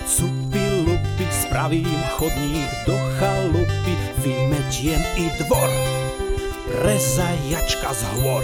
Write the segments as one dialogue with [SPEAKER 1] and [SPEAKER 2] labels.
[SPEAKER 1] Cupy lupy, spravím chodník do chalupy, vymetiem i dvor pre zajačka z hôr.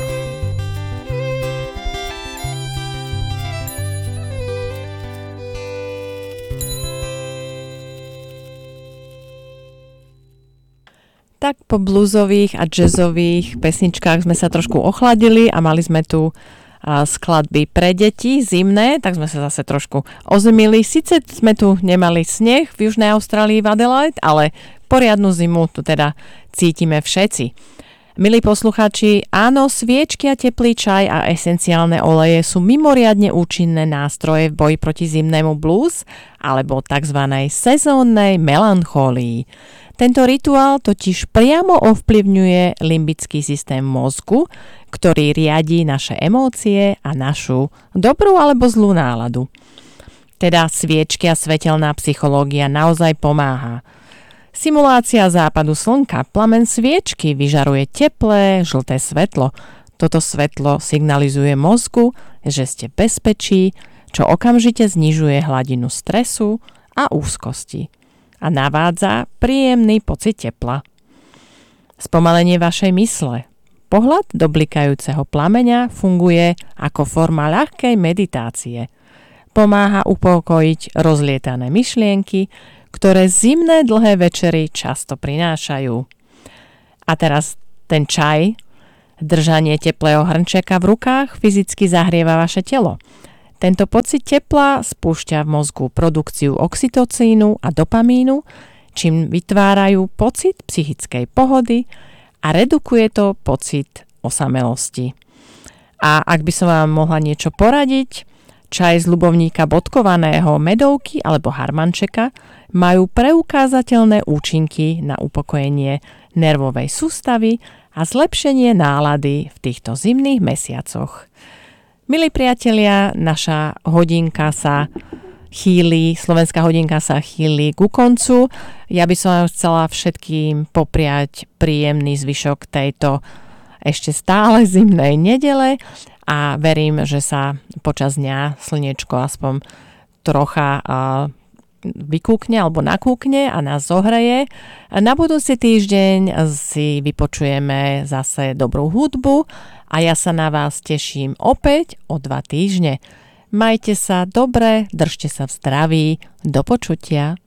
[SPEAKER 2] Tak po bluesových a jazzových pesničkách sme sa trošku ochladili a mali sme tu skladby pre deti zimné, tak sme sa zase trošku ozimili. Sice sme tu nemali sneh v Južnej Austrálii v Adelaide, ale poriadnu zimu tu teda cítime všetci. Milí poslucháči, áno, sviečky a teplý čaj a esenciálne oleje sú mimoriadne účinné nástroje v boji proti zimnému blues alebo tzv. Sezónnej melanchólii. Tento rituál totiž priamo ovplyvňuje limbický systém mozgu, ktorý riadi naše emócie a našu dobrú alebo zlú náladu. Teda sviečky a svetelná psychológia naozaj pomáha. Simulácia západu slnka, plamen sviečky vyžaruje teplé, žlté svetlo. Toto svetlo signalizuje mozgu, že ste v bezpečí, čo okamžite znižuje hladinu stresu a úzkosti a navádza príjemný pocit tepla. Spomalenie vašej mysle. Pohľad do blikajúceho plameňa funguje ako forma ľahkej meditácie. Pomáha upokojiť rozlietané myšlienky, ktoré zimné dlhé večery často prinášajú. A teraz ten čaj, držanie teplého hrnčeka v rukách fyzicky zahrieva vaše telo. Tento pocit tepla spúšťa v mozgu produkciu oxytocínu a dopamínu, čím vytvárajú pocit psychickej pohody a redukuje to pocit osamelosti. A ak by som vám mohla niečo poradiť, čaj z ľubovníka bodkovaného, medovky alebo harmančeka majú preukázateľné účinky na upokojenie nervovej sústavy a zlepšenie nálady v týchto zimných mesiacoch. Milí priatelia, naša hodinka sa chýli, slovenská hodinka sa chýli ku koncu. Ja by som vám chcela všetkým popriať príjemný zvyšok tejto ešte stále zimnej nedele a verím, že sa počas dňa slniečko aspoň trocha vykúkne alebo nakúkne a nás zohreje. Na budúci týždeň si vypočujeme zase dobrú hudbu a ja sa na vás teším opäť o 2 týždne. Majte sa dobre, držte sa v zdraví, do počutia.